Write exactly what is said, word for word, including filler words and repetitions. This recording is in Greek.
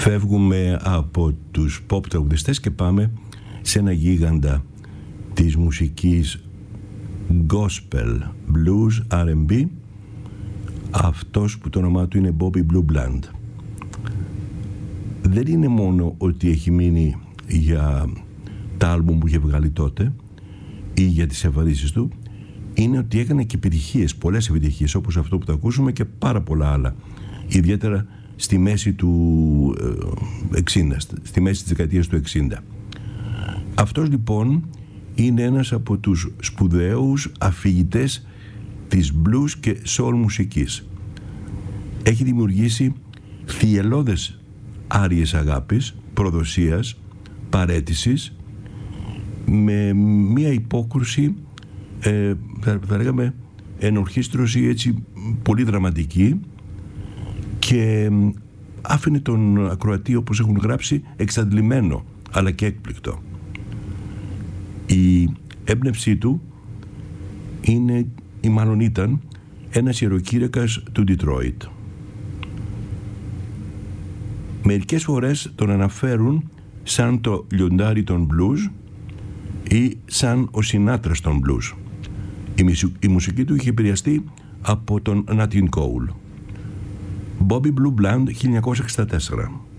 Φεύγουμε από τους pop τραγουδιστές και πάμε σε ένα γίγαντα της μουσικής gospel, blues, αρ εντ μπι, αυτός που το όνομά του είναι Bobby Blue Bland. Δεν είναι μόνο ότι έχει μείνει για τα άλμπουμ που είχε βγάλει τότε ή για τις εμφανίσεις του, είναι ότι έκανε και επιτυχίες, πολλές επιτυχίες, όπως αυτό που θα ακούσουμε και πάρα πολλά άλλα, ιδιαίτερα στη μέση του εξήντα, στη μέση της δεκαετίας του εξήντα. Αυτός λοιπόν είναι ένας από τους σπουδαίους αφηγητές της blues και soul μουσικής. Έχει δημιουργήσει θυελλώδες άριες αγάπης, προδοσίας, παραίτησης, με μία υπόκρουση, ε, θα, θα λέγαμε ενορχήστρωση έτσι πολύ δραματική, και άφηνε τον ακροατή, όπως έχουν γράψει, εξαντλημένο αλλά και έκπληκτο. Η έμπνευσή του είναι, ή μάλλον ήταν, ένας ιεροκήρυκας του Ντιτρόιτ. Μερικές φορές τον αναφέρουν σαν το λιοντάρι των blues ή σαν ο Σινάτρας των blues. Η, μουσική, η μουσική του είχε επηρεαστεί από τον Nat King Cole. Bobby Blue Bland, χίλια εννιακόσια εξήντα τέσσερα.